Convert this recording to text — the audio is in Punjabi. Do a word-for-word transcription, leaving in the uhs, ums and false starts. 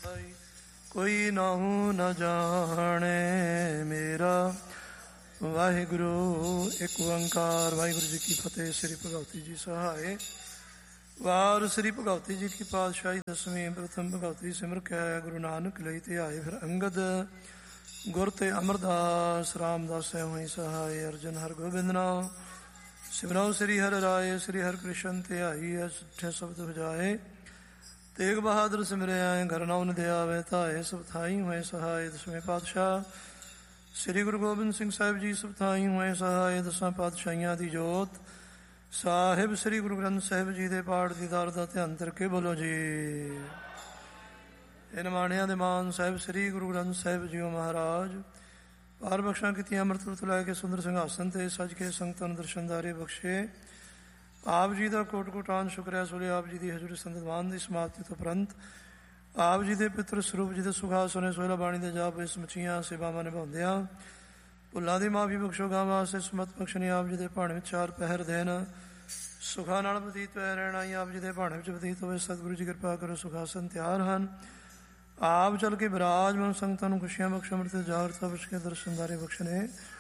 ਕੋਈ ਨਾਹੂ ਨ ਜਾਣੇ ਮੇਰਾ। ਵਾਹਿਗੁਰੂ ਇੱਕ ਓੰਕਾਰ। ਵਾਹਿਗੁਰੂ ਜੀ ਕੀ ਫਤਿਹ। ਸ੍ਰੀ ਭਗਵਤੀ ਜੀ ਸਹਾਏ। ਵਾਰ ਸ੍ਰੀ ਭਗਵਤੀ ਜੀ ਕੀ ਪਾਤਸ਼ਾਹੀ ਦਸਵੀਂ। ਪ੍ਰਥਮ ਭਗਵਤੀ ਸਿਮਰ ਕੈ ਗੁਰੂ ਨਾਨਕ ਲਈ ਤੇ ਆਏ। ਫਿਰ ਅੰਗਦ ਗੁਰ ਤੇ ਅਮਰਦਾਸ ਰਾਮਦਾਸ ਹੋਈ ਸਹਾਏ। ਅਰਜਨ ਹਰ ਗੋਬਿੰਦ ਨਾਮ ਸਿਮਰੋ ਸ੍ਰੀ ਹਰਿ ਰਾਏ। ਸ੍ਰੀ ਹਰਿ ਕ੍ਰਿਸ਼ਨ ਤੇ ਆਈ ਹੈ ਸੁੱਠੇ ਸ਼ਬਦ ਵਜਾਏ। ਤੇਗ ਬਹਾਦਰ ਸਿਮਰਿਆ ਘਰ ਨਾਮ ਦੇ ਆਵੇ ਧਾਏ। ਸਭ ਥਾਈ ਹੋਏ ਸਹਾਏ। ਦਸਵੇਂ ਪਾਤਸ਼ਾਹ ਸ੍ਰੀ ਗੁਰੂ ਗੋਬਿੰਦ ਸਿੰਘ ਸਾਹਿਬ ਜੀ ਸਭ ਥਾਈ ਹੋਏ ਸਹਾਏ। ਦਸਾਂ ਪਾਤਸ਼ਾਹੀਆਂ ਦੀ ਜੋਤ ਸਾਹਿਬ ਸ੍ਰੀ ਗੁਰੂ ਗ੍ਰੰਥ ਸਾਹਿਬ ਜੀ ਦੇ ਪਾਠ ਦੀਦਾਰ ਦਾ ਧਿਆਨ ਕਰਕੇ ਬੋਲੋ ਜੀ। ਇਹ ਨਿਮਾਣਿਆਂ ਦੇ ਮਾਨ ਸਾਹਿਬ ਸ੍ਰੀ ਗੁਰੂ ਗ੍ਰੰਥ ਸਾਹਿਬ ਜੀਓ ਮਹਾਰਾਜ ਪਾਰ ਬਖਸ਼ਾਂ ਕੀਤੀਆਂ ਅੰਮ੍ਰਿਤ ਰੁੱਤ ਲੈ ਕੇ ਸੁੰਦਰ ਸਿੰਘਾਸਨ ਤੇ ਸੱਜ ਕੇ ਸੰਗਤਾਂ ਨੂੰ ਦਰਸ਼ਨਦਾਰੇ ਬਖਸ਼ੇ। ਆਪ ਜੀ ਦਾ ਕੋਟ ਕੋਟਾਨ ਸ਼ੁਕਰਿਆ ਸੋਲੇ। ਆਪ ਜੀ ਦੀ ਹਜ਼ੂਰੀ ਸੰਤਵਾਨ ਦੀ ਸਮਾਪਤੀ ਤੋਂ ਉਪਰੰਤ ਆਪ ਜੀ ਦੇ ਪਿੱਤਰ ਸਰੂਪ ਜੀ ਦੇ ਸੁਖਾਸਨੇ ਸੋਹਲਾ ਬਾਣੀ ਦੇ ਜਾਪ ਸਮੁੱਚੀਆਂ ਸੇਵਾਵਾਂ ਨਿਭਾਉਂਦਿਆਂ ਭੁੱਲਾਂ ਦੀ ਮਾਫੀ ਬਖਸ਼ੋ। ਗਾਂ ਵਾਸਤੇ ਸਮਤ ਬਖਸ਼ਣੀ। ਆਪ ਜੀ ਦੇ ਭਾਣੇ ਵਿੱਚ ਚਾਰ ਪਹਿਰ ਦਿਨ ਸੁਖਾਂ ਨਾਲ ਬਤੀਤ ਹੋਇਆ ਰਹਿਣਾ ਹੀ ਆਪ ਜੀ ਦੇ ਭਾਣੇ ਵਿੱਚ ਬਤੀਤ ਹੋਵੇ। ਸਤਿਗੁਰੂ ਜੀ ਕਿਰਪਾ ਕਰੋ। ਸੁਖਾਸਨ ਤਿਆਰ ਹਨ। ਆਪ ਚੱਲ ਕੇ ਵਿਰਾਜਮਾਨ ਸੰਗਤਾਂ ਨੂੰ ਖੁਸ਼ੀਆਂ ਬਖਸ਼ੋ। ਅੰਮ੍ਰਿਤ ਜਾਗਰਤਾ ਬਖਸ਼ ਕੇ ਦਰਸ਼ਨਦਾਰੇ ਬਖਸ਼ਣੇ।